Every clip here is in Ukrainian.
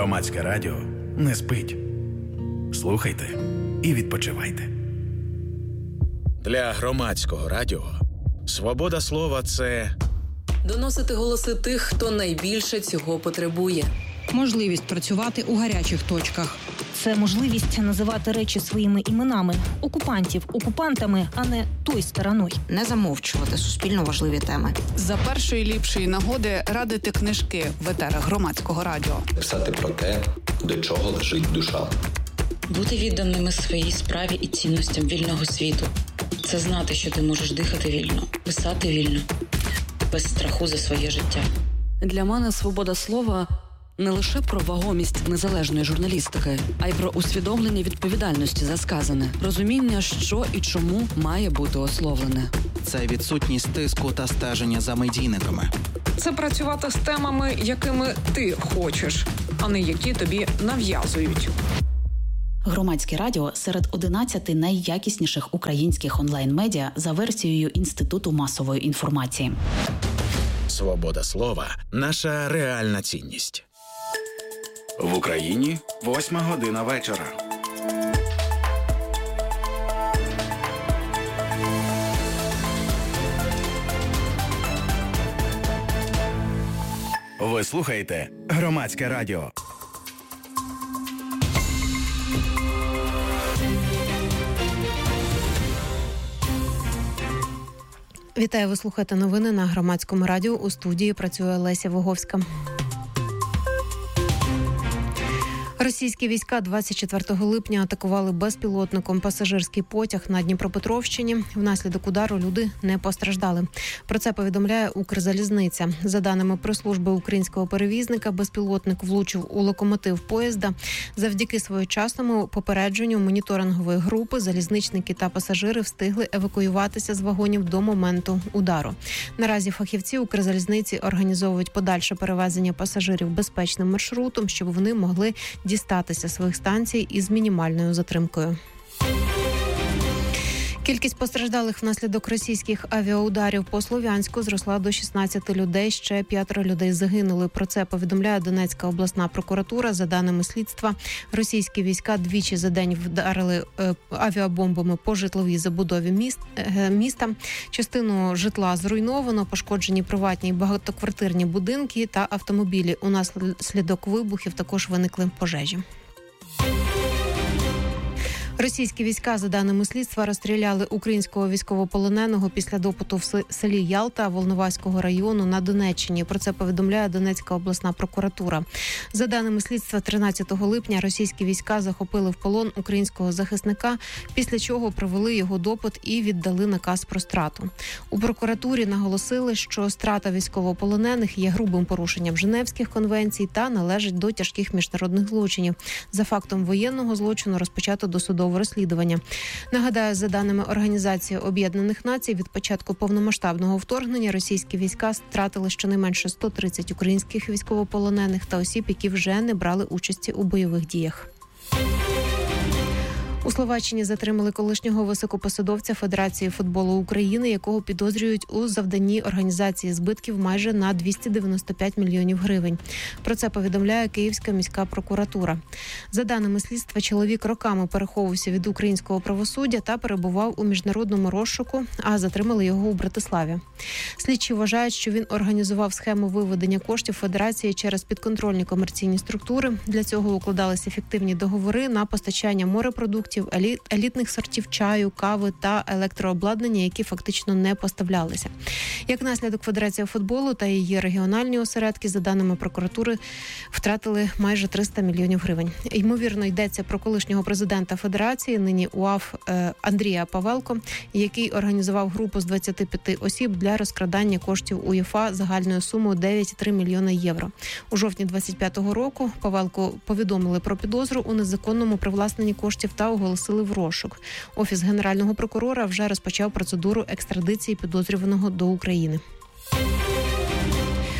Громадське радіо не спить. Слухайте і відпочивайте. Для Громадського радіо свобода слова – це доносити голоси тих, хто найбільше цього потребує. Можливість працювати у гарячих точках. Це можливість називати речі своїми іменами. Окупантів окупантами, а не той стороною. Не замовчувати суспільно важливі теми. За першої ліпшої нагоди радити книжки в етерах Громадського радіо. Писати про те, до чого лежить душа. Бути відданими своїй справі і цінностям вільного світу. Це знати, що ти можеш дихати вільно, писати вільно, без страху за своє життя. Для мене свобода слова – не лише про вагомість незалежної журналістики, а й про усвідомлення відповідальності за сказане, розуміння, що і чому має бути ословлене. Це відсутність тиску та стеження за медійниками. Це працювати з темами, якими ти хочеш, а не які тобі нав'язують. Громадське радіо серед 11 найякісніших українських онлайн-медіа за версією Інституту масової інформації. свобода слова – наша реальна цінність. В Україні 8:00 вечора. Ви слухаєте Громадське радіо. Вітаю, ви слухаєте новини на Громадському радіо. У студії працює Леся Воговська. Російські війська 24 липня атакували безпілотником пасажирський потяг на Дніпропетровщині. Внаслідок удару люди не постраждали. Про це повідомляє Укрзалізниця. За даними прес-служби українського перевізника, безпілотник влучив у локомотив поїзда. Завдяки своєчасному попередженню моніторингової групи залізничники та пасажири встигли евакуюватися з вагонів до моменту удару. Наразі фахівці Укрзалізниці організовують подальше перевезення пасажирів безпечним маршрутом, щоб вони могли дістатися своїх станцій із мінімальною затримкою. Кількість постраждалих внаслідок російських авіаударів по Слов'янську зросла до 16 людей, ще 5 людей загинули. Про це повідомляє Донецька обласна прокуратура. За даними слідства, російські війська двічі за день вдарили авіабомбами по житловій забудові міста. Частину житла зруйновано, пошкоджені приватні і багатоквартирні будинки та автомобілі. Унаслідок вибухів також виникли пожежі. Російські війська, за даними слідства, розстріляли українського військовополоненого після допиту в селі Ялта Волноваського району на Донеччині. Про це повідомляє Донецька обласна прокуратура. За даними слідства, 13 липня російські війська захопили в полон українського захисника, після чого провели його допит і віддали наказ про страту. У прокуратурі наголосили, що страта військовополонених є грубим порушенням Женевських конвенцій та належить до тяжких міжнародних злочинів. За фактом воєнного злочину розпочато досудове розслідування. Нагадаю, за даними Організації Об'єднаних Націй, від початку повномасштабного вторгнення російські війська втратили щонайменше 130 українських військовополонених та осіб, які вже не брали участі у бойових діях. У Словаччині затримали колишнього високопосадовця Федерації футболу України, якого підозрюють у завданні організації збитків майже на 295 мільйонів гривень. Про це повідомляє Київська міська прокуратура. За даними слідства, чоловік роками переховувався від українського правосуддя та перебував у міжнародному розшуку, а затримали його у Братиславі. Слідчі вважають, що він організував схему виведення коштів Федерації через підконтрольні комерційні структури. Для цього укладалися фіктивні договори на постачання морепродуктів, елітних сортів чаю, кави та електрообладнання, які фактично не поставлялися. Як наслідок, Федерація футболу та її регіональні осередки, за даними прокуратури, втратили майже 300 мільйонів гривень. Ймовірно, йдеться про колишнього президента Федерації, нині УАФ Андрія Павелко, який організував групу з 25 осіб для розкрадання коштів УЄФА загальною сумою 9,3 мільйона євро. У жовтні 25-го року Павелко повідомили про підозру у незаконному привласненні коштів та оголосили в розшук. Офіс Генерального прокурора вже розпочав процедуру екстрадиції підозрюваного до України.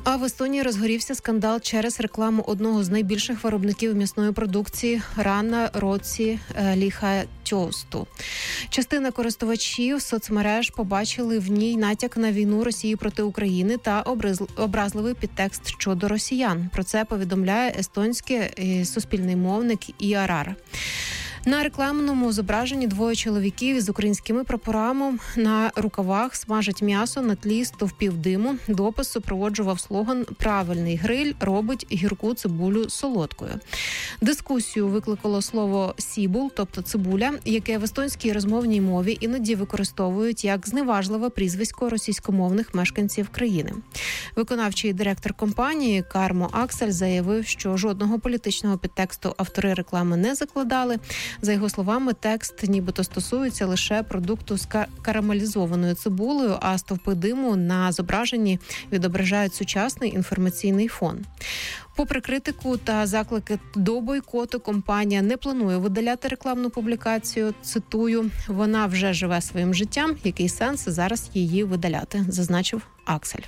А в Естонії розгорівся скандал через рекламу одного з найбільших виробників м'ясної продукції Рана Році Ліхатьосту. Частина користувачів соцмереж побачили в ній натяк на війну Росії проти України та образливий підтекст щодо росіян. Про це повідомляє естонський суспільний мовник ІАРАР. На рекламному зображенні двоє чоловіків із українськими прапорами на рукавах смажать м'ясо на тлі стовпів диму. Допис супроводжував слоган «Правильний гриль робить гірку цибулю солодкою». Дискусію викликало слово «сібул», тобто цибуля, яке в естонській розмовній мові іноді використовують як зневажливе прізвисько російськомовних мешканців країни. Виконавчий директор компанії Кармо Аксель заявив, що жодного політичного підтексту автори реклами не закладали. За його словами, текст нібито стосується лише продукту з карамелізованою цибулею, а стовпи диму на зображенні відображають сучасний інформаційний фон. Попри критику та заклики до бойкоту, компанія не планує видаляти рекламну публікацію. Цитую, «Вона вже живе своїм життям. Який сенс зараз її видаляти», зазначив Аксель.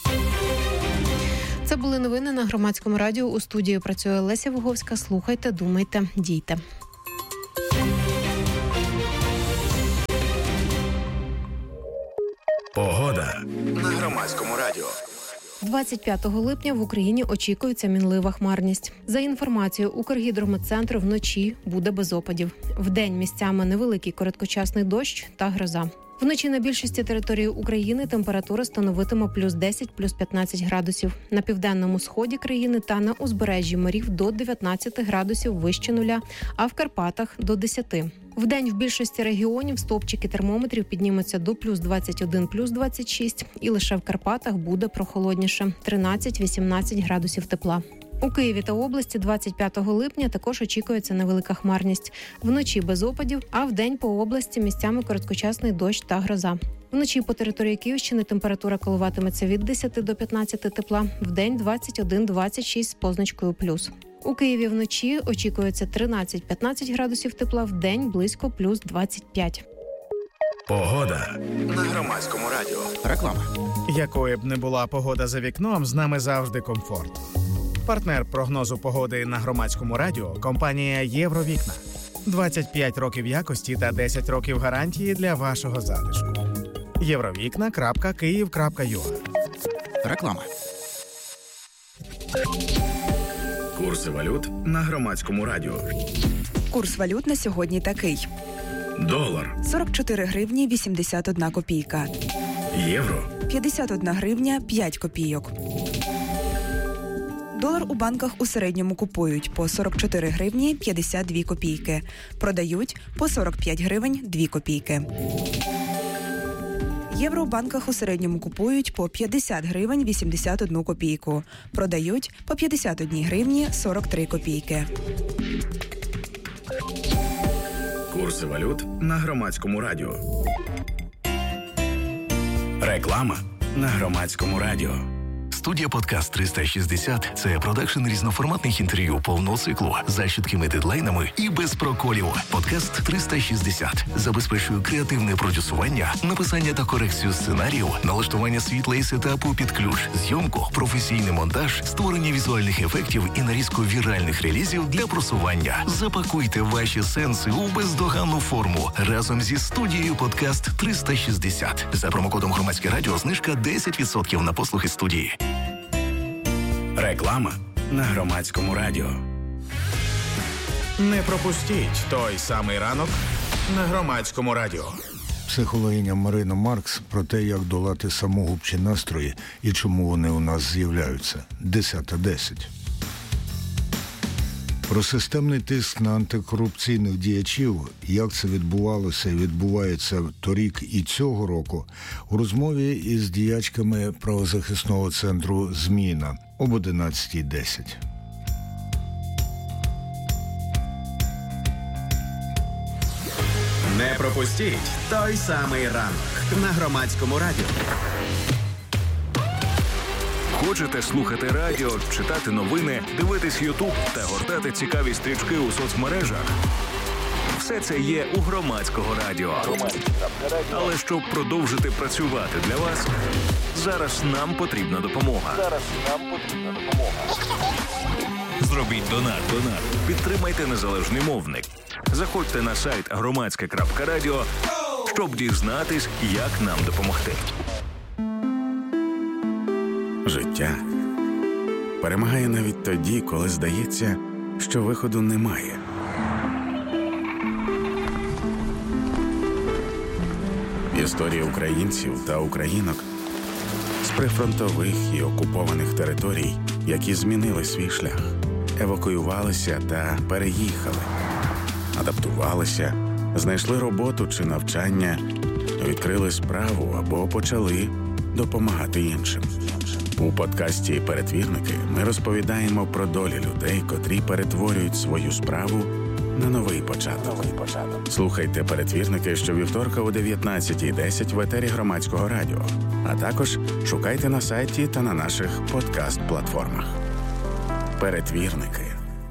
Це були новини на Громадському радіо. У студії працює Леся Вуговська. Слухайте, думайте, дійте. Погода на Громадському радіо. 25 липня в Україні очікується мінлива хмарність. За інформацією Укргідрометцентру, вночі буде без опадів. Вдень місцями невеликий короткочасний дощ та гроза. Вночі на більшості території України температура становитиме плюс 10, плюс 15 градусів. На південному сході країни та на узбережжі морів до 19 градусів вище нуля, а в Карпатах – до 10. Вдень в більшості регіонів стовпчики термометрів піднімуться до плюс 21, плюс 26. І лише в Карпатах буде прохолодніше – 13-18 градусів тепла. У Києві та області 25 липня також очікується невелика хмарність. Вночі без опадів, а вдень по області місцями короткочасний дощ та гроза. Вночі по території Київщини температура коливатиметься від 10 до 15 тепла, вдень 21-26 з позначкою плюс. У Києві вночі очікується 13-15 градусів тепла, вдень близько плюс 25. Погода на Громадському радіо. Реклама. Якою б не була погода за вікном, з нами завжди комфорт. Партнер прогнозу погоди на Громадському радіо – компанія «Євровікна». 25 років якості та 10 років гарантії для вашого затишку. Євровікна.Київ.ua. Реклама. Курси валют на Громадському радіо. Курс валют на сьогодні такий. Долар 44 гривні 81 копійка. Євро 51 гривня 5 копійок. Долар у банках у середньому купують по 44 гривні 52 копійки. Продають по 45 гривень 2 копійки. Євро у банках у середньому купують по 50 гривень 81 копійку. Продають по 51 гривні 43 копійки. Курси валют на Громадському радіо. Реклама на Громадському радіо. Студія «Подкаст 360» – це продакшн різноформатних інтерв'ю повного циклу за чіткими дедлайнами і без проколів. «Подкаст 360» забезпечує креативне продюсування, написання та корекцію сценаріїв, налаштування світла і сетапу під ключ, зйомку, професійний монтаж, створення візуальних ефектів і нарізку віральних релізів для просування. Запакуйте ваші сенси у бездоганну форму разом зі студією «Подкаст 360». За промокодом «Громадське радіо» знижка 10% на послуги студії. Реклама на Громадському радіо. Не пропустіть той самий ранок на Громадському радіо. Психологиня Марина Маркс про те, як долати самогубчі настрої і чому вони у нас з'являються. 10:10. Про системний тиск на антикорупційних діячів, як це відбувалося і відбувається торік і цього року, у розмові із діячками правозахисного центру «Зміна» об 11:10. Не пропустіть той самий ранок на Громадському радіо. Хочете слухати радіо, читати новини, дивитись Ютуб та гортати цікаві стрічки у соцмережах? Все це є у Громадського радіо. Але щоб продовжити працювати для вас, Зараз нам потрібна допомога. Зробіть донат. Підтримайте незалежний мовник. Заходьте на сайт громадське.радіо, щоб дізнатись, як нам допомогти. Життя перемагає навіть тоді, коли здається, що виходу немає. Історії українців та українок з прифронтових і окупованих територій, які змінили свій шлях, евакуювалися та переїхали, адаптувалися, знайшли роботу чи навчання, відкрили справу або почали допомагати іншим. У подкасті «Перетвірники» ми розповідаємо про долі людей, котрі перетворюють свою справу на новий початок. Слухайте «Перетвірники» щовівторка о 19:10 в етері Громадського радіо, а також шукайте на сайті та на наших подкаст-платформах. «Перетвірники».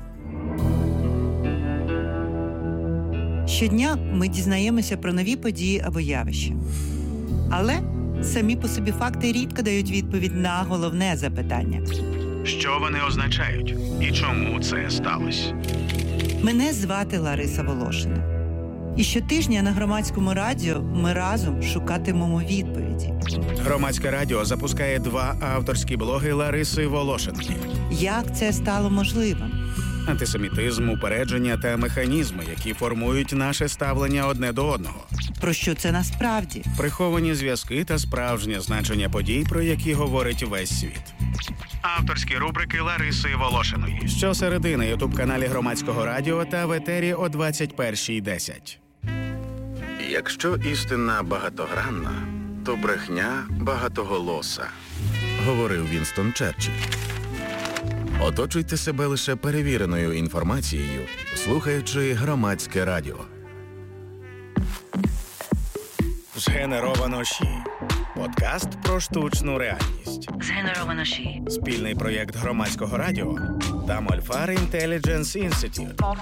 Щодня ми дізнаємося про нові події або явища. Але самі по собі факти рідко дають відповідь на головне запитання. Що вони означають і чому це сталося? Мене звати Лариса Волошина. І щотижня на Громадському радіо ми разом шукатимемо відповіді. Громадське радіо запускає 2 авторські блоги Лариси Волошинки. Як це стало можливим? Антисемітизм, упередження та механізми, які формують наше ставлення одне до одного. Про що це насправді? Приховані зв'язки та справжнє значення подій, про які говорить весь світ. Авторські рубрики Лариси Волошиної. Щосереди на ютуб-каналі Громадського радіо та в етері о 21:10. Якщо істина багатогранна, то брехня багатоголоса, говорив Вінстон Черчилль. Оточуйте себе лише перевіреною інформацією, слухаючи Громадське радіо. Згенеровано ШІ. Подкаст про штучну реальність. Згенеровано ШІ. Спільний проєкт Громадського радіо та Мольфар Intelligence Institute.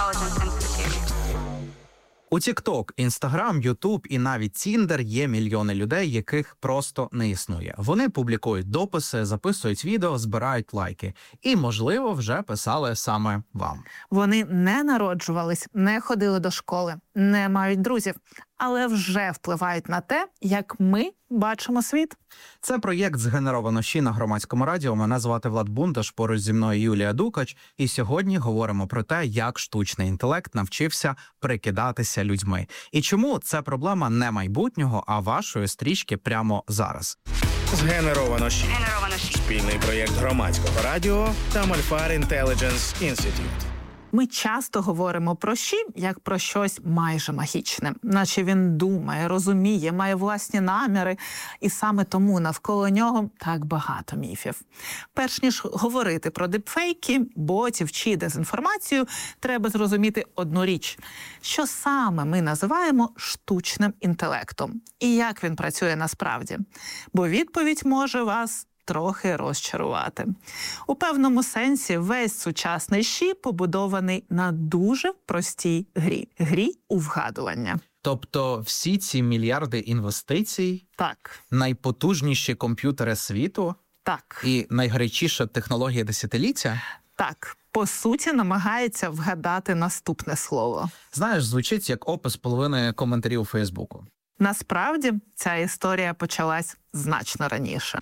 У TikTok, Instagram, YouTube і навіть Tinder є мільйони людей, яких просто не існує. Вони публікують дописи, записують відео, збирають лайки. І, можливо, вже писали саме вам. Вони не народжувались, не ходили до школи, не мають друзів, але вже впливають на те, як ми бачимо світ. Це проєкт «Згенеровано ШІ» на Громадському радіо. Мене звати Влад Бундаш, поруч зі мною Юлія Дукач. І сьогодні говоримо про те, як штучний інтелект навчився прикидатися людьми. І чому це проблема не майбутнього, а вашої стрічки прямо зараз. Згенеровано ШІ. Спільний проєкт Громадського радіо та Мольфар Intelligence Institute. Ми часто говоримо про ШІ як про щось майже магічне. Наче він думає, розуміє, має власні наміри. І саме тому навколо нього так багато міфів. Перш ніж говорити про дипфейки, ботів чи дезінформацію, треба зрозуміти одну річ. Що саме ми називаємо штучним інтелектом? І як він працює насправді? Бо відповідь може вас трохи розчарувати. У певному сенсі весь сучасний ШІ побудований на дуже простій грі у вгадування. Тобто всі ці мільярди інвестицій, так, найпотужніші комп'ютери світу, так, і найгарячіша технологія десятиліття, так, по суті, намагається вгадати наступне слово. Знаєш, звучить як опис половини коментарів у Фейсбуку. Насправді, ця історія почалась значно раніше.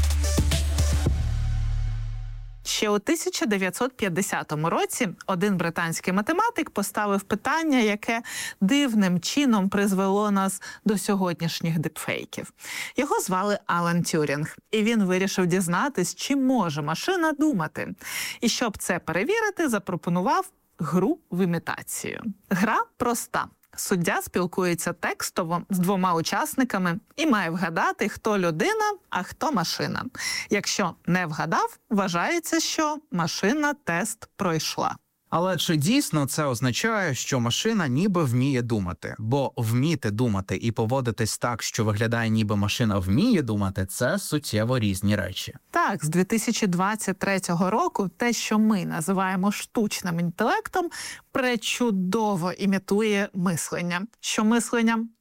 Ще у 1950 році один британський математик поставив питання, яке дивним чином призвело нас до сьогоднішніх дипфейків. Його звали Алан Тюрінг, і він вирішив дізнатись, чи може машина думати. І щоб це перевірити, запропонував гру в імітацію. Гра проста. Суддя спілкується текстово з 2 учасниками і має вгадати, хто людина, а хто машина. Якщо не вгадав, вважається, що машина тест пройшла. Але чи дійсно це означає, що машина ніби вміє думати? Бо вміти думати і поводитись так, що виглядає ніби машина вміє думати – це суттєво різні речі. Так, з 2023 року те, що ми називаємо штучним інтелектом, пречудово імітує мислення. Що мисленням?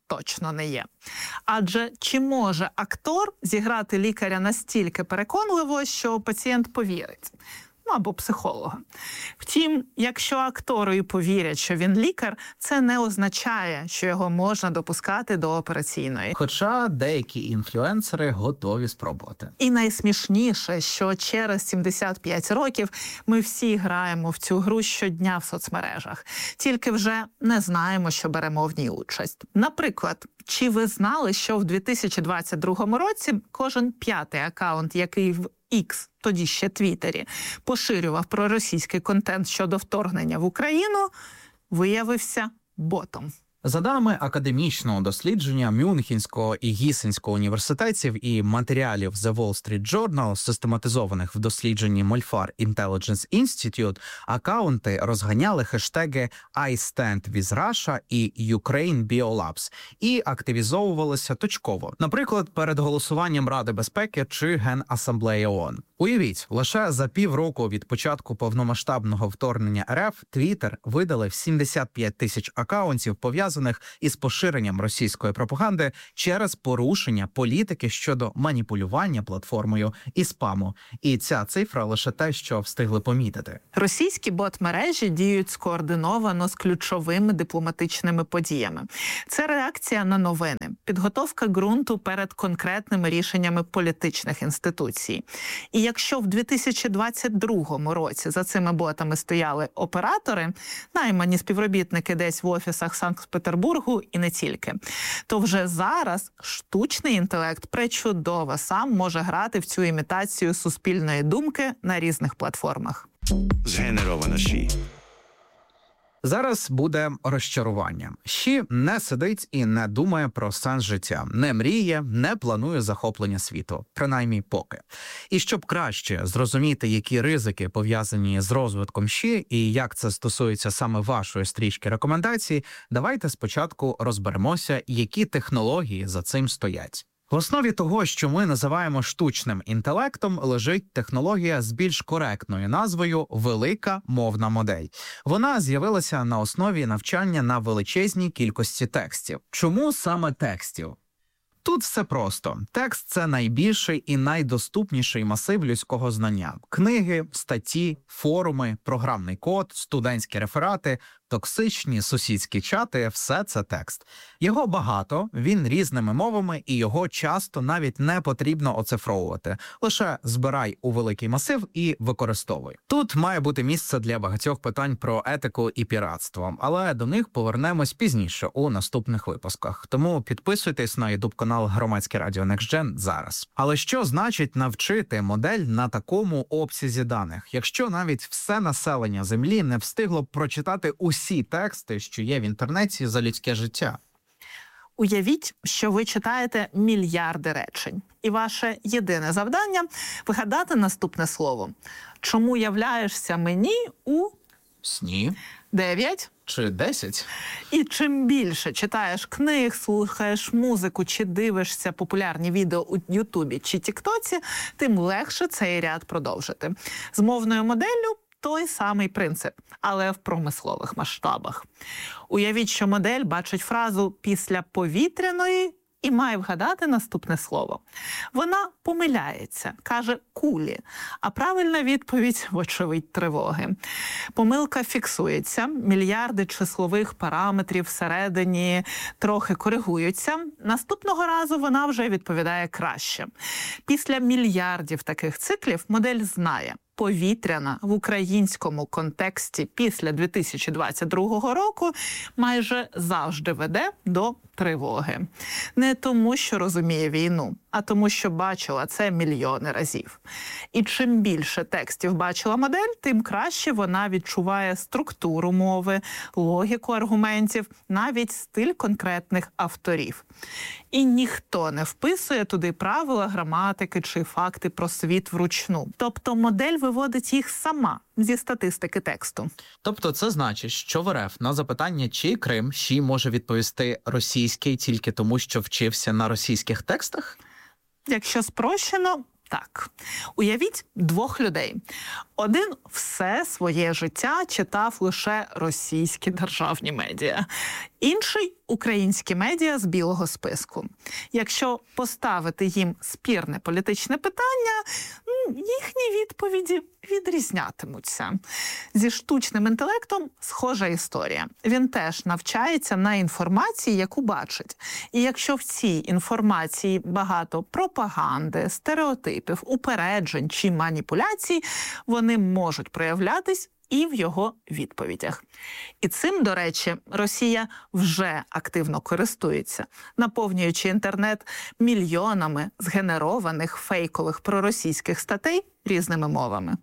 точно не є. Адже чи може актор зіграти лікаря настільки переконливо, що пацієнт повірить? Або психолога. Втім, якщо актору і повірять, що він лікар, це не означає, що його можна допускати до операційної. Хоча деякі інфлюенсери готові спробувати. І найсмішніше, що через 75 років ми всі граємо в цю гру щодня в соцмережах. Тільки вже не знаємо, що беремо в ній участь. Наприклад, чи ви знали, що в 2022 році кожен 5-й акаунт, який в X, тоді ще Твіттері, поширював проросійський контент щодо вторгнення в Україну, виявився ботом? За даними академічного дослідження Мюнхенського і Гісенського університетів і матеріалів The Wall Street Journal, систематизованих в дослідженні Molfar Intelligence Institute, акаунти розганяли хештеги I stand with Russia і Ukraine Biolabs і активізовувалися точково. Наприклад, перед голосуванням Ради безпеки чи Генасамблеї ООН. Уявіть, лише за півроку від початку повномасштабного вторгнення РФ Твіттер видалив 75 тисяч акаунтів, пов'язаних із поширенням російської пропаганди через порушення політики щодо маніпулювання платформою і спаму. І ця цифра лише те, що встигли помітити. Російські бот-мережі діють скоординовано з ключовими дипломатичними подіями. Це реакція на новини, підготовка ґрунту перед конкретними рішеннями політичних інституцій. І якщо в 2022 році за цими ботами стояли оператори, наймані співробітники десь в офісах Санкт-Петербургу і не тільки, то вже зараз штучний інтелект пречудово сам може грати в цю імітацію суспільної думки на різних платформах. Згенеровано ЩІ. Зараз буде розчарування. ЩІ не сидить і не думає про сенс життя, не мріє, не планує захоплення світу, принаймні поки. І щоб краще зрозуміти, які ризики пов'язані з розвитком ЩІ і як це стосується саме вашої стрічки рекомендацій, давайте спочатку розберемося, які технології за цим стоять. В основі того, що ми називаємо штучним інтелектом, лежить технологія з більш коректною назвою «велика мовна модель». Вона з'явилася на основі навчання на величезній кількості текстів. Чому саме текстів? Тут все просто. Текст – це найбільший і найдоступніший масив людського знання. Книги, статті, форуми, програмний код, студентські реферати, токсичні сусідські чати – все це текст. Його багато, він різними мовами, і його часто навіть не потрібно оцифровувати. Лише збирай у великий масив і використовуй. Тут має бути місце для багатьох питань про етику і піратство, але до них повернемось пізніше у наступних випусках. Тому підписуйтесь на YouTube-канал Громадське Радіо NextGen зараз. Але що значить навчити модель на такому обсязі даних, якщо навіть все населення Землі не встигло б прочитати усі тексти, що є в інтернеті за людське життя? Уявіть, що ви читаєте мільярди речень, і ваше єдине завдання – вигадати наступне слово. Чому являєшся мені у сні 9 чи 10? І чим більше читаєш книг, слухаєш музику чи дивишся популярні відео у Ютубі чи Тіктоці, тим легше цей ряд продовжити. З мовною моделлю той самий принцип, але в промислових масштабах. Уявіть, що модель бачить фразу «після повітряної» і має вгадати наступне слово. Вона помиляється, каже «кулі», а правильна відповідь, вочевидь, тривоги. Помилка фіксується, мільярди числових параметрів всередині трохи коригуються. Наступного разу вона вже відповідає краще. Після мільярдів таких циклів модель знає, повітряна в українському контексті після 2022 року майже завжди веде до тривоги. Не тому, що розуміє війну, а тому, що бачила це мільйони разів. І чим більше текстів бачила модель, тим краще вона відчуває структуру мови, логіку аргументів, навіть стиль конкретних авторів. І ніхто не вписує туди правила граматики чи факти про світ вручну. Тобто модель виводить їх сама зі статистики тексту. Тобто це значить, що в РФ на запитання, чи Крим ЩІ може відповісти російський тільки тому, що вчився на російських текстах? Якщо спрощено, так. Уявіть двох людей. Один все своє життя читав лише російські державні медіа. Інший – українські медіа з білого списку. Якщо поставити їм спірне політичне питання, їхні відповіді відрізнятимуться. Зі штучним інтелектом схожа історія. Він теж навчається на інформації, яку бачить. І якщо в цій інформації багато пропаганди, стереотипів, упереджень чи маніпуляцій, вони можуть проявлятись і в його відповідях. І цим, до речі, Росія вже активно користується, наповнюючи інтернет мільйонами згенерованих фейкових проросійських статей різними мовами.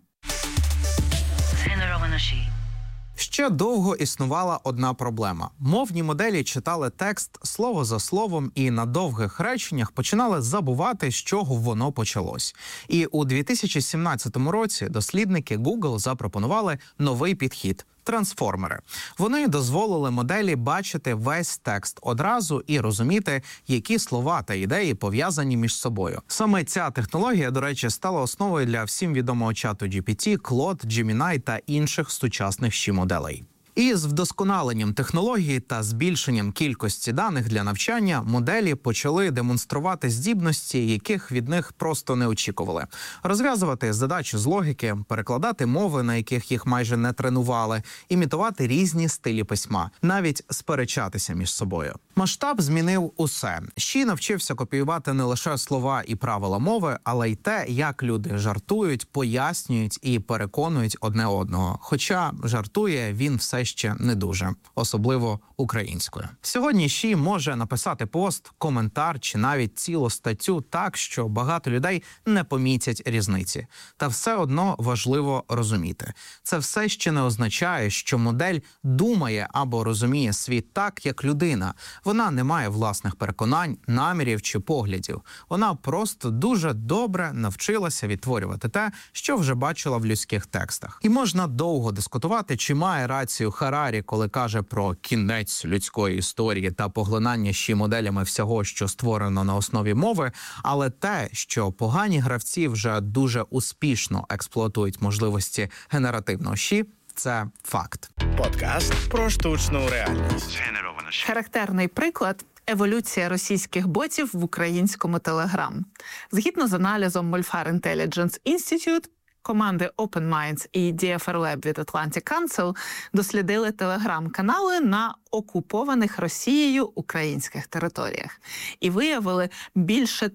Ще довго існувала одна проблема. Мовні моделі читали текст слово за словом і на довгих реченнях починали забувати, з чого воно почалось. І у 2017 році дослідники Google запропонували новий підхід – трансформери. Вони дозволили моделі бачити весь текст одразу і розуміти, які слова та ідеї пов'язані між собою. Саме ця технологія, до речі, стала основою для всім відомого чату GPT, Claude, Gemini та інших сучасних моделей. І з вдосконаленням технології та збільшенням кількості даних для навчання моделі почали демонструвати здібності, яких від них просто не очікували. Розв'язувати задачі з логіки, перекладати мови, на яких їх майже не тренували, імітувати різні стилі письма, навіть сперечатися між собою. Масштаб змінив усе. Ші навчився копіювати не лише слова і правила мови, але й те, як люди жартують, пояснюють і переконують одне одного. Хоча жартує він все ще не дуже, особливо українською. Сьогодні Ші може написати пост, коментар чи навіть цілу статтю так, що багато людей не помітять різниці. Та все одно важливо розуміти. Це все ще не означає, що модель думає або розуміє світ так, як людина. Вона не має власних переконань, намірів чи поглядів. Вона просто дуже добре навчилася відтворювати те, що вже бачила в людських текстах. І можна довго дискутувати, чи має рацію Харарі, коли каже про кінець людської історії та поглинання Ші моделями всього, що створено на основі мови, але те, що погані гравці вже дуже успішно експлуатують можливості генеративного Ші, це факт. Подкаст про штучну реальність. Характерний приклад – еволюція російських ботів в українському Telegram. Згідно з аналізом Molfar Intelligence Institute, команди Open Minds і DFR Lab від Atlantic Council дослідили телеграм-канали на окупованих Росією українських територіях. І виявили більше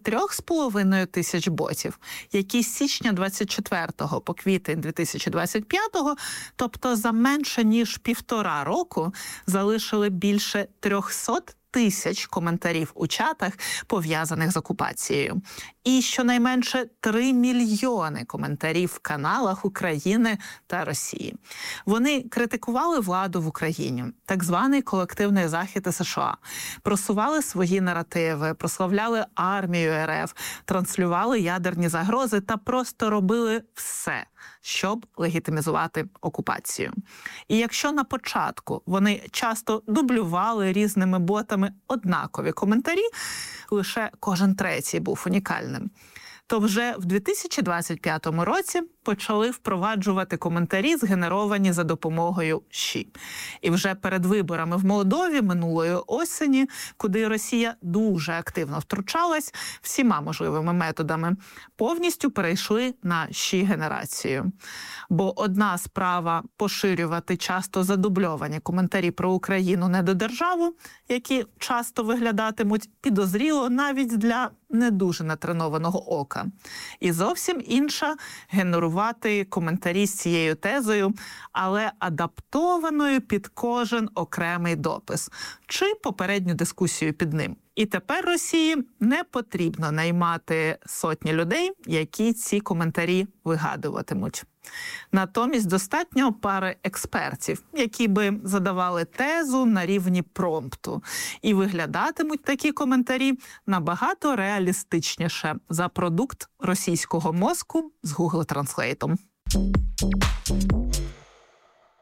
3,5 тисяч ботів, які з січня 24-го по квітень 2025-го, тобто за менше ніж 1,5 року, залишили більше 300 тисяч коментарів у чатах, пов'язаних з окупацією. І щонайменше 3 мільйони коментарів в каналах України та Росії. Вони критикували владу в Україні, так званий колективний захід США, просували свої наративи, прославляли армію РФ, транслювали ядерні загрози та просто робили все, щоб легітимізувати окупацію. І якщо на початку вони часто дублювали різними ботами однакові коментарі, лише кожен третій був унікальним, то вже в 2025 році почали впроваджувати коментарі, згенеровані за допомогою Ші. І вже перед виборами в Молдові минулої осені, куди Росія дуже активно втручалась всіма можливими методами, повністю перейшли на Ші-генерацію. Бо одна справа поширювати часто задубльовані коментарі про Україну недодержаву, які часто виглядатимуть підозріло навіть для не дуже натренованого ока. І зовсім інша – генерувати коментарі з цією тезою, але адаптованою під кожен окремий допис чи попередню дискусію під ним. І тепер Росії не потрібно наймати сотні людей, які ці коментарі вигадуватимуть. Натомість достатньо пари експертів, які би задавали тезу на рівні промпту. І виглядатимуть такі коментарі набагато реалістичніше за продукт російського мозку з Google Translate.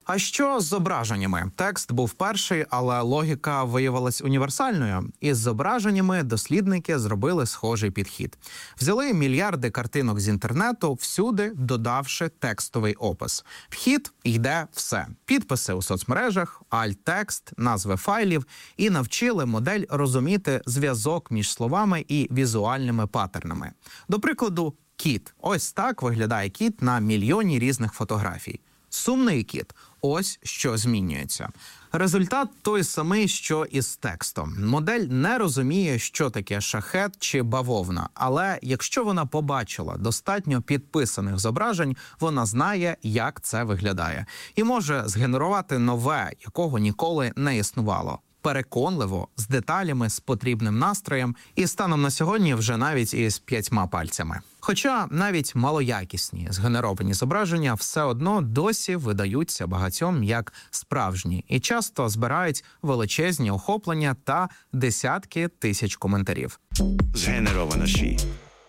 А що з зображеннями? Текст був перший, але логіка виявилась універсальною. Із зображеннями дослідники зробили схожий підхід. Взяли мільярди картинок з інтернету, всюди додавши текстовий опис. Вхід йде все. Підписи у соцмережах, альт-текст, назви файлів і навчили модель розуміти зв'язок між словами і візуальними паттернами. До прикладу, кіт. Ось так виглядає кіт на мільйоні різних фотографій. Сумний кіт. Ось що змінюється. Результат той самий, що і з текстом. Модель не розуміє, що таке шахет чи бавовна, але якщо вона побачила достатньо підписаних зображень, вона знає, як це виглядає. І може згенерувати нове, якого ніколи не існувало. Переконливо, з деталями, з потрібним настроєм і станом на сьогодні вже навіть із 5 пальцями. Хоча навіть малоякісні згенеровані зображення все одно досі видаються багатьом як справжні і часто збирають величезні охоплення та десятки тисяч коментарів. Згенеровано ШІ.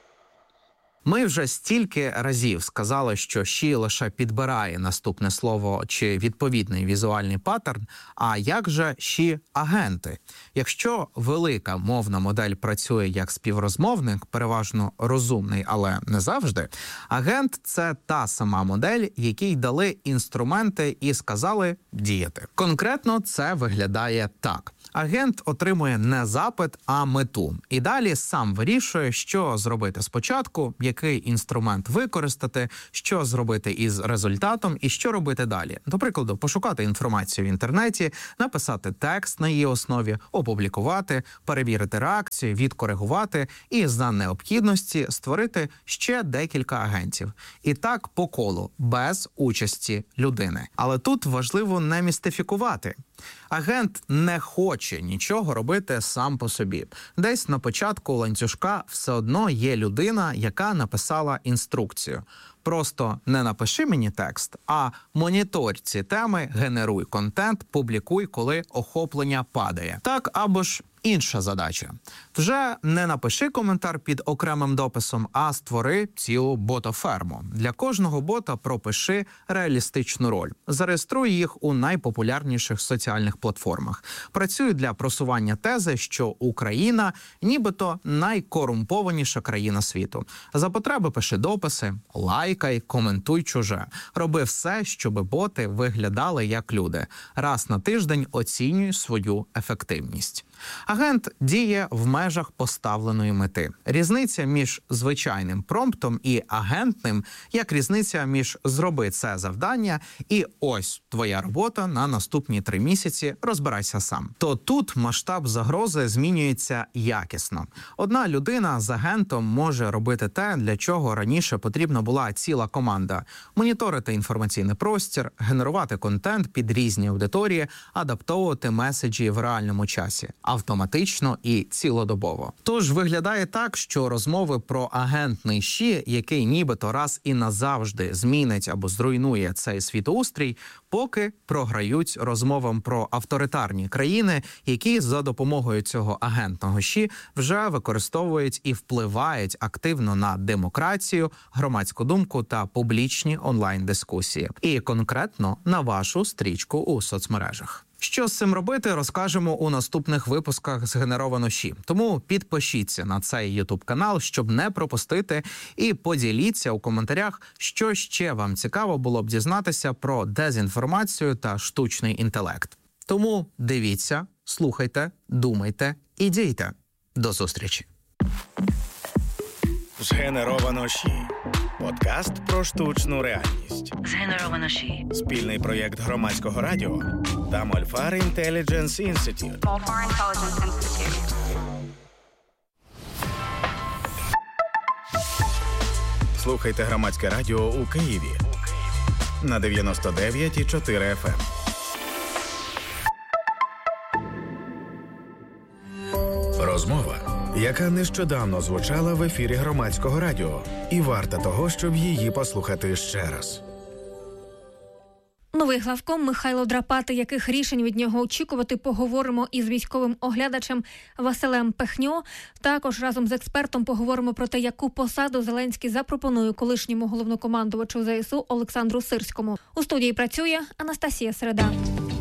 Ми вже стільки разів сказали, що ШІ лише підбирає наступне слово чи відповідний візуальний паттерн, а як же ШІ-агенти? Якщо велика мовна модель працює як співрозмовник, переважно розумний, але не завжди, агент – це та сама модель, якій дали інструменти і сказали діяти. Конкретно це виглядає так. Агент отримує не запит, а мету. І далі сам вирішує, що зробити спочатку, який інструмент використати, що зробити із результатом і що робити далі. До прикладу, пошукати інформацію в інтернеті, написати текст на її основі, опублікувати, перевірити реакцію, відкоригувати і за необхідності створити ще декілька агентів. І так по колу, без участі людини. Але тут важливо не містифікувати. Агент не хоче нічого робити сам по собі. Десь на початку ланцюжка все одно є людина, яка написала інструкцію. Просто не напиши мені текст, а моніторь ці теми, генеруй контент, публікуй, коли охоплення падає. Так або ж інша задача. Вже не напиши коментар під окремим дописом, а створи цілу ботоферму. Для кожного бота пропиши реалістичну роль. Зареєструй їх у найпопулярніших соціальних платформах. Працюй для просування тези, що Україна нібито найкорумпованіша країна світу. За потреби пиши дописи, лайкай, коментуй чуже. Роби все, щоб боти виглядали як люди. Раз на тиждень оцінюй свою ефективність. Агент діє в межах поставленої мети. Різниця між звичайним промптом і агентним, як різниця між «зроби це завдання» і «ось твоя робота на наступні 3 місяці, розбирайся сам». То тут масштаб загрози змінюється якісно. Одна людина з агентом може робити те, для чого раніше потрібна була ціла команда. Моніторити інформаційний простір, генерувати контент під різні аудиторії, адаптовувати меседжі в реальному часі. Автоматично і цілодобово. Тож виглядає так, що розмови про агентний ШІ, який нібито раз і назавжди змінить або зруйнує цей світоустрій, поки програють розмовам про авторитарні країни, які за допомогою цього агентного ШІ вже використовують і впливають активно на демократію, громадську думку та публічні онлайн-дискусії. І конкретно на вашу стрічку у соцмережах. Що з цим робити, розкажемо у наступних випусках «Згенеровано ШІ». Тому підпишіться на цей YouTube-канал, щоб не пропустити, і поділіться у коментарях, що ще вам цікаво було б дізнатися про дезінформацію та штучний інтелект. Тому дивіться, слухайте, думайте і дійте. До зустрічі. «Згенеровано ШІ» – подкаст про штучну реальність. «Згенеровано ШІ» – спільний проєкт Громадського радіо та Мольфар Інтелідженс Інститут. Слухайте Громадське радіо у Києві на 99,4 FM. Розмова, яка нещодавно звучала в ефірі Громадського радіо, і варта того, щоб її послухати ще раз. Новий главком Михайло Драпатий, яких рішень від нього очікувати, поговоримо із військовим оглядачем Василем Пехньо. Також разом з експертом поговоримо про те, яку посаду Зеленський запропонує колишньому головнокомандувачу ЗСУ Олександру Сирському. У студії працює Анастасія Середа.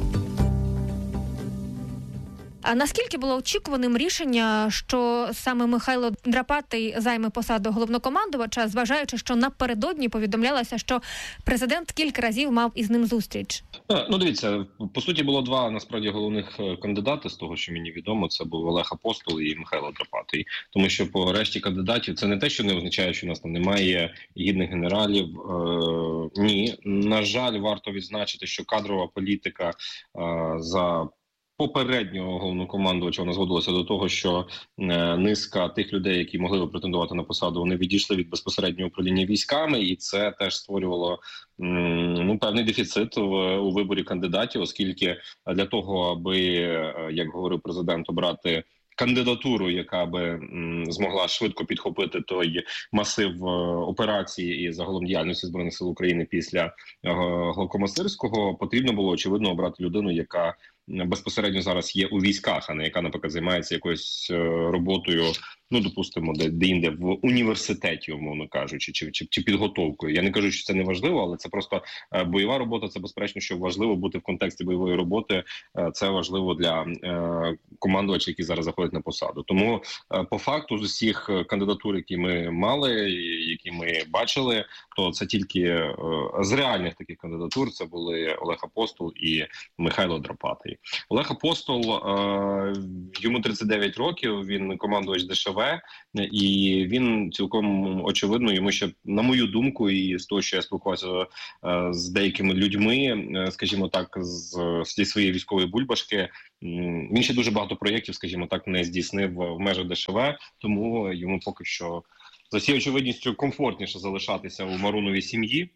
А наскільки було очікуваним рішення, що саме Михайло Драпатий займе посаду головнокомандувача, зважаючи, що напередодні повідомлялося, що президент кілька разів мав із ним зустріч? Ну, дивіться, по суті, було два, насправді, головних кандидати, з того, що мені відомо. Це був Олег Апостол і Михайло Драпатий. Тому що по решті кандидатів це не те, що не означає, що у нас там немає гідних генералів. Ні. На жаль, варто відзначити, що кадрова політика за попереднього головнокомандувача вона зводилася до того, що низка тих людей, які могли би претендувати на посаду, вони відійшли від безпосереднього управління військами, і це теж створювало певний дефіцит у виборі кандидатів, оскільки для того, аби, як говорив президент, обрати кандидатуру, яка би змогла швидко підхопити той масив операції і загалом діяльності Збройних сил України після главкома Сирського, потрібно було, очевидно, обрати людину, яка безпосередньо зараз є у військах, а не яка, наприклад, займається якоюсь роботою, допустимо, де-інде в університеті, умовно кажучи, чи підготовкою. Я не кажу, що це не важливо, але це просто бойова робота. Це, безперечно, що важливо бути в контексті бойової роботи. Це важливо для командувачів, які зараз заходять на посаду. Тому, по факту, з усіх кандидатур, які ми мали, які ми бачили, то це тільки з реальних таких кандидатур це були Олег Апостол і Михайло Драпатий. Олег Апостол, йому 39 років, він командувач ДШВ, і він цілком очевидно, йому ще, на мою думку, і з того, що я спілкувався з деякими людьми, скажімо так, зі своєї військової бульбашки, він ще дуже багато проєктів, скажімо так, не здійснив в межах ДШВ, тому йому поки що за всією очевидністю комфортніше залишатися у Маруновій сім'ї,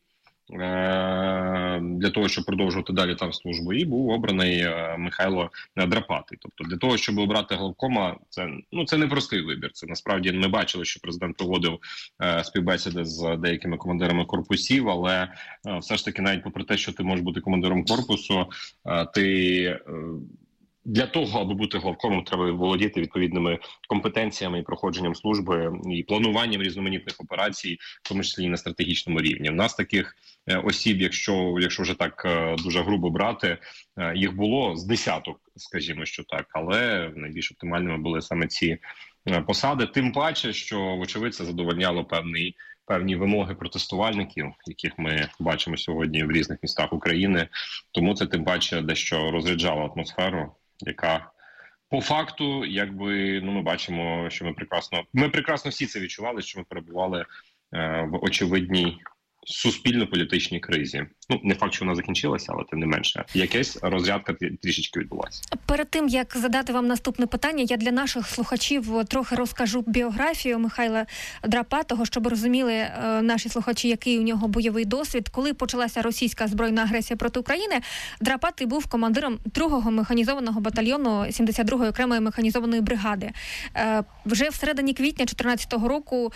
для того, щоб продовжувати далі там службу, і був обраний Михайло Драпатий. Тобто для того, щоб обрати главкома, це не простий вибір. Це насправді ми бачили, що президент проводив співбесіди з деякими командирами корпусів, але все ж таки, навіть попри те, що ти можеш бути командиром корпусу, ти для того, аби бути главкомом, треба володіти відповідними компетенціями і проходженням служби, і плануванням різноманітних операцій, в тому числі і на стратегічному рівні. У нас таких осіб, якщо вже так дуже грубо брати, їх було з десяток, скажімо, що так, але найбільш оптимальними були саме ці посади. Тим паче, що, вочевидь, це задовольняло певні вимоги протестувальників, яких ми бачимо сьогодні в різних містах України. Тому це тим паче дещо розряджало атмосферу, яка по факту, ми бачимо, що ми прекрасно всі це відчували, що ми перебували в очевидній суспільно-політичній кризі. Не факт, що вона закінчилася, але тим не менше, якась розрядка трішечки відбулася. Перед тим, як задати вам наступне питання, я для наших слухачів трохи розкажу біографію Михайла Драпатого, щоб розуміли наші слухачі, який у нього бойовий досвід. Коли почалася російська збройна агресія проти України, Драпатий був командиром 2-го механізованого батальйону 72-ї окремої механізованої бригади. Вже всередині квітня 2014 року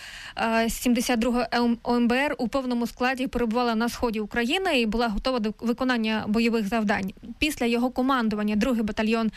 72-га ОМБР у повному складі перебувала на сході України і була готова до виконання бойових завдань. Після його командування 2-й батальйон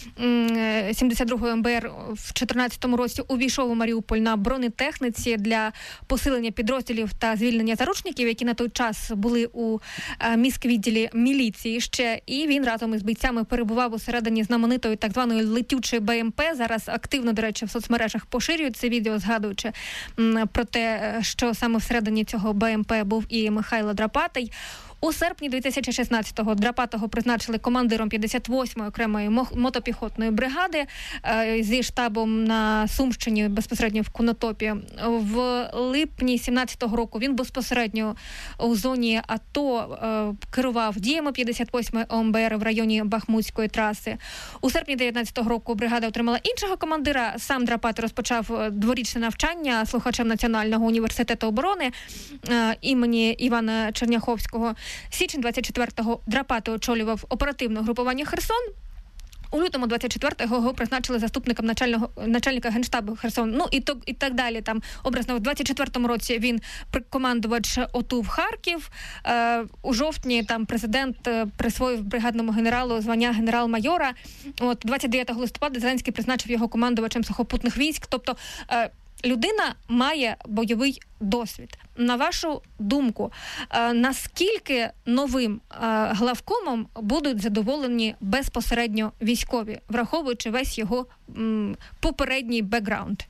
72-ї МБР в 2014 році увійшов у Маріуполь на бронетехніці для посилення підрозділів та звільнення заручників, які на той час були у міськвідділі міліції ще. І він разом із бійцями перебував усередині знаменитої так званої летючої БМП. Зараз активно, до речі, в соцмережах поширюють це відео, згадуючи про те, що саме всередині цього БМП був і Михайло Драпатий. У серпні 2016-го Драпатого призначили командиром 58-ї окремої мотопіхотної бригади зі штабом на Сумщині, безпосередньо в Конотопі. В липні 17-го року він безпосередньо у зоні АТО керував діями 58-ї ОМБР в районі Бахмутської траси. У серпні 19-го року бригада отримала іншого командира. Сам Драпатий розпочав дворічне навчання слухачем Національного університету оборони імені Івана Черняховського. Січень 24-го Драпатий очолював оперативне групування «Херсон». У лютому 24-го його призначили заступником начальника Генштабу Херсону. І так далі. Там образно в 24-му році він командувач ОТУ в Харків. У жовтні там президент присвоїв бригадному генералу звання генерал-майора. 29 листопада Зеленський призначив його командувачем сухопутних військ. Тобто людина має бойовий досвід. На вашу думку, наскільки новим главкомом будуть задоволені безпосередньо військові, враховуючи весь його попередній бекграунд?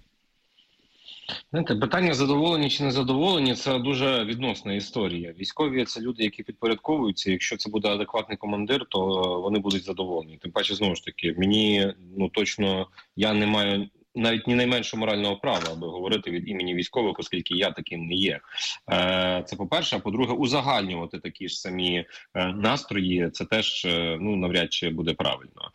Знаєте, питання задоволені чи не задоволені – це дуже відносна історія. Військові – це люди, які підпорядковуються. Якщо це буде адекватний командир, то вони будуть задоволені. Тим паче, знову ж таки, мені точно, я не маю навіть ні найменшого морального права, аби говорити від імені військових, оскільки я таким не є. Це по-перше. А по-друге, узагальнювати такі ж самі настрої, це теж навряд чи буде правильно.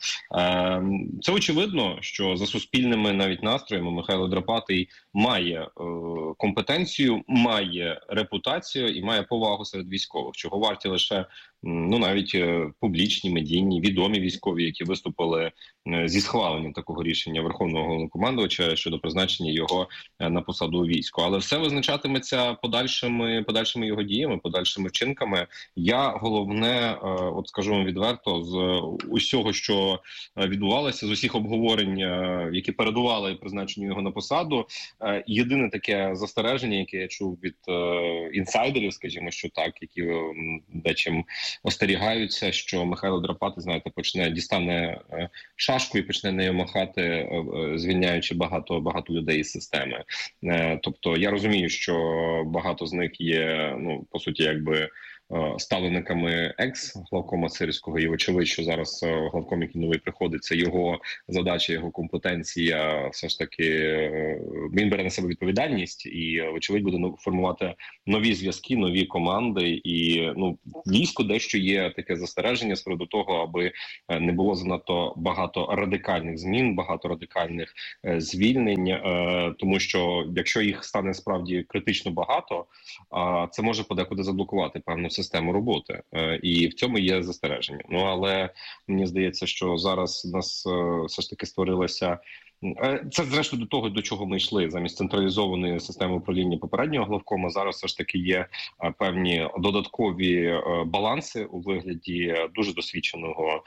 Це очевидно, що за суспільними навіть настроями Михайло Драпатий має компетенцію, має репутацію і має повагу серед військових, чого варті лише навіть публічні, медійні, відомі військові, які виступили зі схваленням такого рішення Верховного Головнокомандувача щодо призначення його на посаду у війську. Але все визначатиметься подальшими його діями, подальшими вчинками. Я головне, скажу вам відверто, з усього, що відбувалося, з усіх обговорень, які передували призначенню його на посаду, єдине таке застереження, яке я чув від інсайдерів, скажімо, що так, які дечим остерігаються, що Михайло Драпатий, знаєте, дістане шашку і почне нею махати, звільняючи багато людей із системи. Тобто я розумію, що багато з них є, по суті, якби ставленниками екс-главкома Сирського, і очевидь, що зараз главком, який новий приходить, це його задача, його компетенція, все ж таки він бере на себе відповідальність і, очевидь, буде формувати нові зв'язки, нові команди, і війську дещо є таке застереження з приводу того, аби не було занадто багато радикальних змін, багато радикальних звільнень, тому що якщо їх стане справді критично багато, це може подекуди заблокувати певну систему роботи, і в цьому є застереження. Але мені здається, що зараз у нас все ж таки створилася. Це, зрештою, до того, до чого ми йшли. Замість централізованої системи управління попереднього главкома зараз все ж таки є певні додаткові баланси у вигляді дуже досвідченого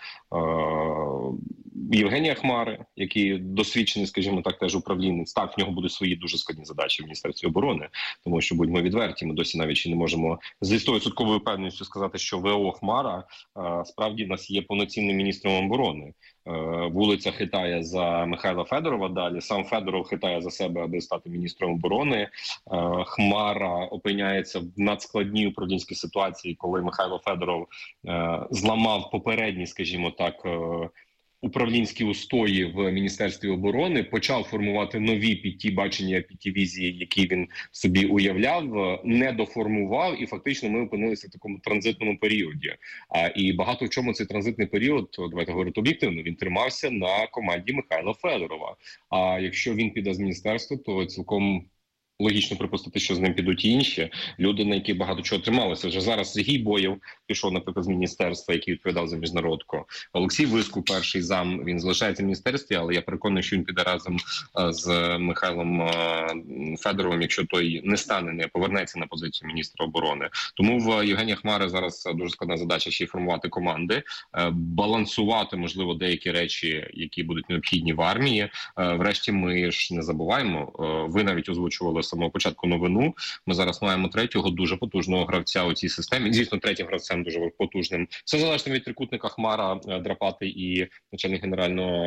Євгенія Хмари, який досвідчений, скажімо так, теж управлінець. Так, в нього будуть свої дуже складні задачі в Міністерстві оборони, тому що, будьмо відверті, ми досі навіть ще не можемо з 100% впевненістю сказати, що ВО Хмара справді в нас є повноцінним міністром оборони. Вулиця хитає за Михайла Федорова далі, сам Федоров хитає за себе, аби стати міністром оборони. Хмара опиняється в надскладній управлінській ситуації, коли Михайло Федоров зламав попередні, скажімо так, управлінські устої в Міністерстві оборони, почав формувати нові під ті бачення, під ті візії, які він собі уявляв, не доформував, і фактично ми опинилися в такому транзитному періоді. І багато в чому цей транзитний період, давайте говорити об'єктивно, він тримався на команді Михайла Федорова. А якщо він піде з міністерства, то цілком логічно припустити, що з ним підуть інші люди, на які багато чого трималося. Вже зараз Сергій Боєв пішов, наприклад, з міністерства, який відповідав за міжнародку. Олексій Вискул, перший зам, він залишається в міністерстві, але я переконаний, що він піде разом з Михайлом Федоровим, якщо той не повернеться на позицію міністра оборони. Тому в Євгенія Хмари зараз дуже складна задача ще й формувати команди, балансувати, можливо, деякі речі, які будуть необхідні в армії. Врешті ми ж не забуваємо, ви навіть озвучували з самого початку новину. Ми зараз маємо третього дуже потужного гравця у цій системі. Звісно, третім гравцем дуже потужним. Все залежно від трикутника Хмара, Драпатий і начальник генерального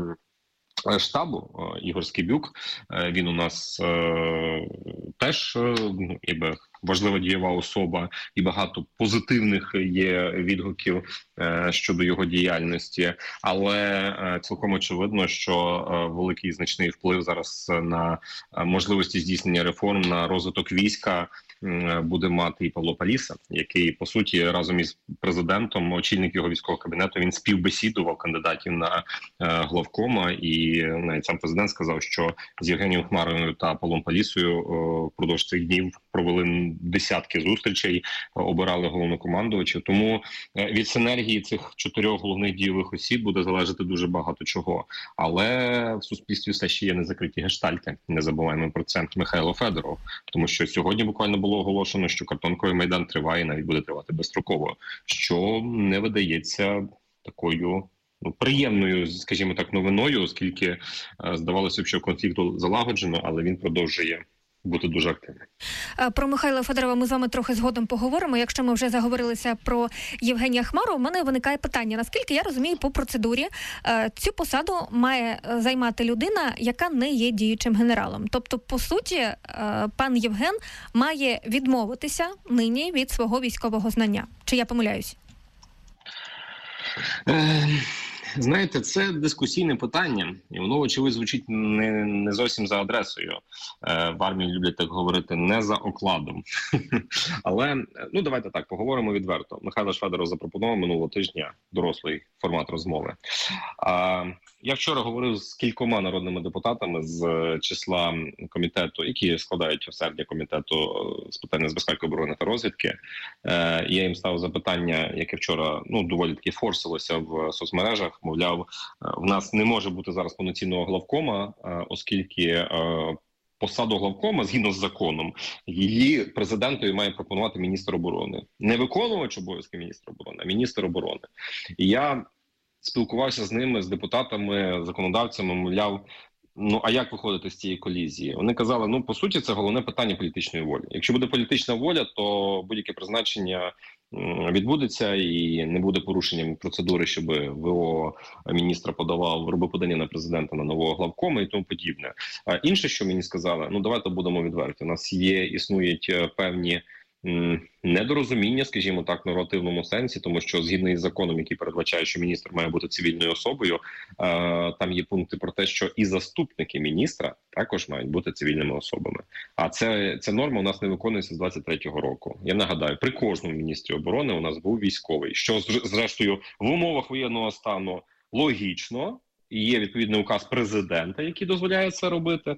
штабу Ігор Скибюк. Він у нас теж ніби важлива дієва особа, і багато позитивних є відгуків щодо його діяльності. Але цілком очевидно, що великий і значний вплив зараз на можливості здійснення реформ, на розвиток війська буде мати і Павло Паліса, який, по суті, разом із президентом, очільник його військового кабінету, він співбесідував кандидатів на главкома, і навіть сам президент сказав, що з Євгенієм Хмарою та Павлом Палісою впродовж цих днів провели десятки зустрічей, обирали головнокомандувачів. Тому від синергії цих 4 головних дійових осіб буде залежати дуже багато чого. Але в суспільстві все ще є незакриті гештальти. Не забуваємо про це. Михайло Федоров. Тому що сьогодні буквально було оголошено, що картонковий майдан триває і навіть буде тривати безстроково, що не видається такою приємною, скажімо так, новиною, оскільки здавалося б, що конфлікт залагоджено, але він продовжує бути дуже активним. Про Михайла Федорова ми з вами трохи згодом поговоримо. Якщо ми вже заговорилися про Євгенія Хмару, у мене виникає питання. Наскільки я розумію, по процедурі цю посаду має займати людина, яка не є діючим генералом. Тобто, по суті, пан Євген має відмовитися нині від свого військового знання. Чи я помиляюсь? Знаєте, це дискусійне питання, і воно, очевидно, звучить не зовсім за адресою. В армії люблять так говорити, не за окладом. Але, давайте так, поговоримо відверто. Михайло Федоров запропонував минулого тижня дорослий формат розмови. Я вчора говорив з кількома народними депутатами з числа комітету, які складають осердя комітету з питань безпеки, оборони та розвідки. Я їм ставив запитання, яке вчора доволі таки форсилося в соцмережах. Мовляв, в нас не може бути зараз повноцінного главкома, оскільки посаду главкома, згідно з законом, її президентові має пропонувати міністр оборони. Не виконувач обов'язки міністра оборони, а міністр оборони. І я спілкувався з ними, з депутатами, законодавцями, мовляв, а як виходити з цієї колізії? Вони казали, по суті, це головне питання політичної волі. Якщо буде політична воля, то будь-яке призначення відбудеться і не буде порушенням процедури, щоб ВО міністра робив подання на президента на нового главкома і тому подібне. Інше, що мені сказали, давайте будемо відверті. У нас існують певні недорозуміння, скажімо так, в нормативному сенсі, тому що згідно із законом, який передбачає, що міністр має бути цивільною особою, там є пункти про те, що і заступники міністра також мають бути цивільними особами. А ця норма у нас не виконується з 23-го року. Я нагадаю, при кожному міністрі оборони у нас був військовий, що зрештою в умовах воєнного стану логічно. І є відповідний указ президента, який дозволяє це робити.